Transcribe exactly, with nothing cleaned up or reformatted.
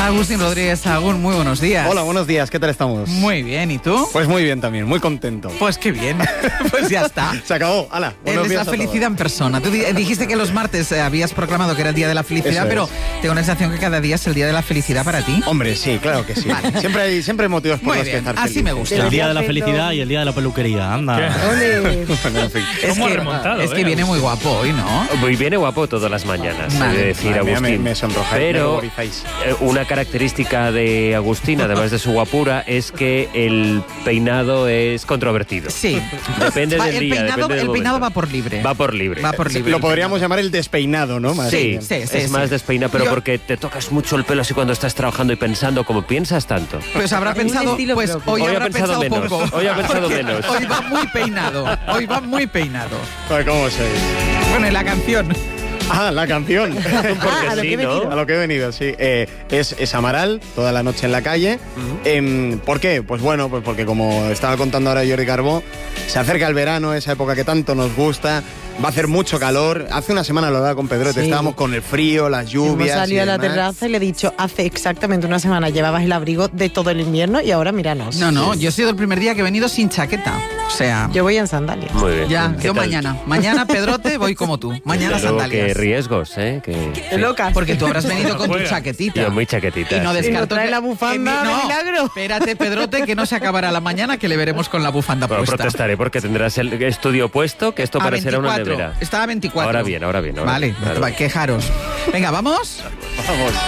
Agustín Rodríguez Sagún, muy buenos días. Hola, buenos días, ¿qué tal estamos? Muy bien, ¿y tú? Pues muy bien también, muy contento. Pues qué bien, pues ya está. Se acabó, hala. Es la felicidad en persona. Tú dijiste que los martes eh, habías proclamado que era el día de la felicidad, Eso pero es. tengo la sensación que cada día es el día de la felicidad para ti. Hombre, sí, claro que sí. Vale. Siempre hay siempre hay motivos por muy los bien. que estar Así felices. me gusta. El día de la felicidad y el día de la peluquería, anda. Bueno, en fin. Es que, remontado, es que eh, viene muy guapo hoy, ¿no? Muy viene guapo todas las mañanas, vale. he de decir, Madre, Agustín. Me, me sonrojáis, pero me eh, una característica de Agustín, además de su guapura, es que el peinado es controvertido. Sí. Depende va, del el día, peinado, depende del El peinado momento. va por libre. Va por libre. Va por libre. Lo podríamos llamar el despeinado, ¿no? Más sí, sí, sí, es sí, más sí. despeinado, pero Yo... porque te tocas mucho el pelo así cuando estás trabajando y pensando, como piensas tanto. Pues habrá pensado, pues hoy, hoy habrá ha pensado, pensado menos. poco. Hoy ha pensado Porque menos. Hoy va muy peinado. Hoy va muy peinado. ¿Cómo sois? Bueno, y la canción. Ah, la canción. Porque ah, sí, ¿no? A lo que he venido, sí. Eh, es, es Amaral, toda la noche en la calle. Uh-huh. eh, ¿Por qué? Pues bueno, pues porque como estaba contando ahora Jordi Carbó, se acerca el verano, esa época que tanto nos gusta. Va a hacer mucho calor. Hace una semana lo daba con Pedrote, sí. Estábamos con el frío, las lluvias. Hemos salido a la terraza y le he dicho, hace exactamente una semana llevabas el abrigo de todo el invierno y ahora míranos. No, no, yo he sido el primer día que he venido sin chaqueta. O sea, yo voy en sandalias. Muy bien. Ya, yo tal? mañana. Mañana, Pedrote, voy como tú. Mañana sandalias. Qué riesgos, ¿eh? Que, sí. Loca. Porque tú habrás venido con tu chaquetita. Yo muy chaquetita. Y no descarto trae que... la bufanda que, de no, milagro. Espérate, Pedrote, que no se acabará la mañana, que le veremos con la bufanda bueno, puesta. Protestaré porque tendrás el estudio puesto, que esto a parecerá veinticuatro. una nevera. Estaba a veinticuatro. Ahora bien, ahora bien. Ahora vale, bien, claro. quejaros. Venga, ¿vamos? Vamos.